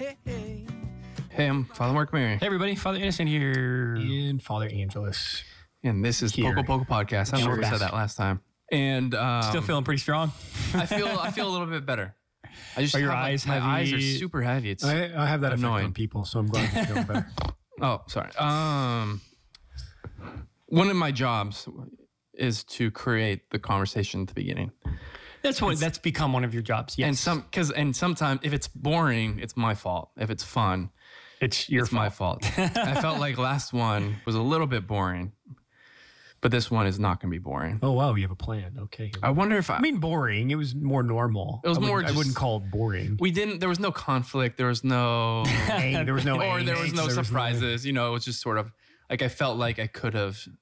Hey, I'm Father Mark Mary, Hey everybody, Father Innocent here. And Father Angelus. and this is Here. Poco Podcast. I don't know if we said that last time. And Still feeling pretty strong. I feel a little bit better. I just Are your have, eyes my eyes are heavy? super heavy. It's I have that effect Annoying. on people, so I'm glad you're feeling better. oh, sorry. One of my jobs is to create the conversation at the beginning. That's become one of your jobs. Yes. And sometimes if it's boring, it's my fault. If it's fun, it's your it's my fault. I felt like last one was a little bit boring, but this one is not going to be boring. Oh, wow, you have a plan. Okay. I wonder if I mean, boring. It was more normal. It was more I just- wouldn't call it boring. there was no conflict. There was no, There was no or there was angst, no there was surprises. You know, it was just sort of like I felt like I could have